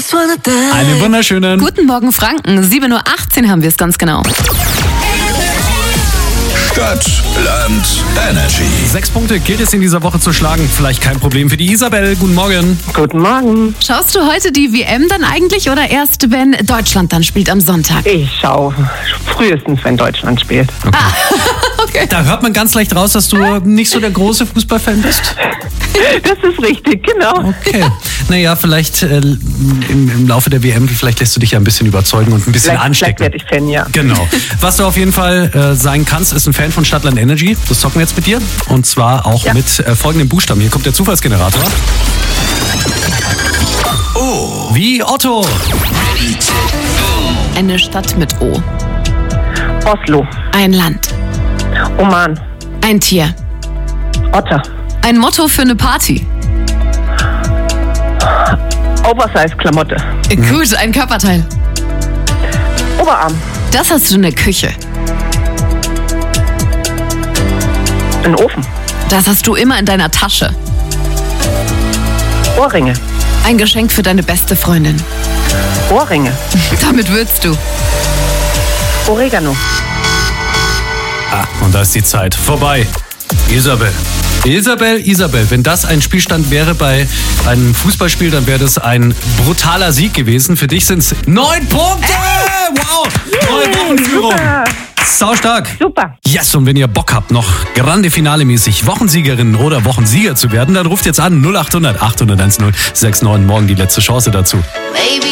Einen wunderschönen Guten Morgen, Franken. 7.18 Uhr haben wir es ganz genau. Stadt, Land, Energy. 6 Punkte gilt es in dieser Woche zu schlagen. Vielleicht kein Problem für die Isabel. Guten Morgen. Guten Morgen. Schaust du heute die WM dann eigentlich oder erst, wenn Deutschland dann spielt am Sonntag? Ich schaue frühestens, wenn Deutschland spielt. Okay. Da hört man ganz leicht raus, dass du nicht so der große Fußballfan bist. Das ist richtig, genau. Okay. Naja, vielleicht im Laufe der WM, vielleicht lässt du dich ja ein bisschen überzeugen und ein bisschen Vielleicht anstecken. werde ich Fan, ja. Genau. Was du auf jeden Fall sein kannst, ist ein Fan von Stadtland Energy. Das zocken wir jetzt mit dir. Und zwar auch mit folgendem Buchstaben. Hier kommt der Zufallsgenerator. Oh. Wie Otto. Eine Stadt mit O. Oslo, Ein Land. Oman, Ein Tier. Otter, Ein Motto für eine Party. Oversize-Klamotte, Gut, ein Körperteil. Oberarm, Das hast du in der Küche. ein Ofen, Das hast du immer in deiner Tasche. Ohrringe, Ein Geschenk für deine beste Freundin. Ohrringe, Damit würzt du. Oregano. Ah, und da ist die Zeit vorbei. Isabel, wenn das ein Spielstand wäre bei einem Fußballspiel, dann wäre das ein brutaler Sieg gewesen. Für dich sind es 9 Punkte! Wow! Neue Wochenführung! Super. Saustark! Super. Yes, und wenn ihr Bock habt, noch grande Finale-mäßig Wochensiegerin oder Wochensieger zu werden, dann ruft jetzt an 0800 800 10 69. Morgen die letzte Chance dazu.